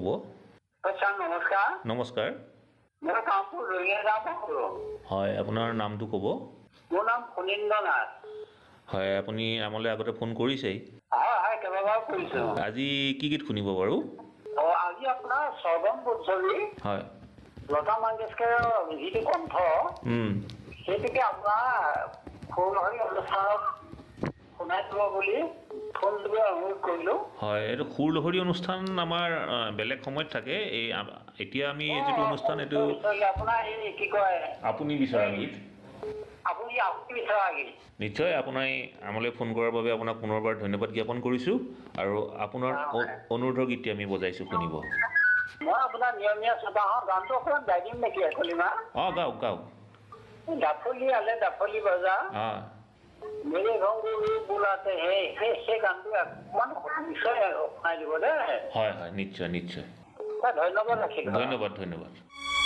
Sir নমস্কাৰ। নমস্কাৰ। মই কামপুৰ ৰঙিয়া গাঁৱৰ পৰা ক'লোঁ। হয়, আপোনাৰ নামটো ক'ব। মোৰ নাম ফণীন্দ্ৰ নাথ। হয়, আপুনি আমালৈ আগতে ফোন কৰিছেই। হয়, কেইবাবাৰো কৰিছোঁ। আজি কি গীত শুনিব বাৰু? আজি আপোনাৰ সৰ্বম বুদ্ধৱী হয়। লতা মংগেশকাৰৰ যিটো কণ্ঠ, সেইটোকে আপোনাৰ সৌলহৰী অনুষ্ঠানত শুনাই দিব বুলি ফোন কৰি অনুৰোধ কৰিলোঁ। হয়, এইটো সুৰলহৰী অনুষ্ঠান আমাৰ বেলেগ সময়ত থাকে। এতিয়া আমি যিটো অনুষ্ঠান এইটো আপোনাৰ এই কি কয় আপুনি বিচৰা গীত। আপুনি বিচৰা গীত। নিশ্চয়, আপুনি আমালৈ ফোন কৰাৰ বাবে আপোনাক পুনৰবাৰ ধন্যবাদ জ্ঞাপন কৰিছোঁ। আৰু আপোনাৰ অনুৰোধৰ গীতটি আমি বজাইছোঁ, শুনিব। মই আপোনাৰ নিয়মীয়া শ্ৰোতা হওঁ। গানটো অকণমান গাই দিম নেকি এখনিমান? গাওক গাওক। ডাফলি আলে ডাফলি বজা মেৰে ঘংগুৰু বোলাতে সেই গানটো অকণমান নিশ্চয় শুনাই দিব দেই। হয়, নিশ্চয় নিশ্চয়। ধন্যবাদ ৰাখিলোঁ। ধন্যবাদ।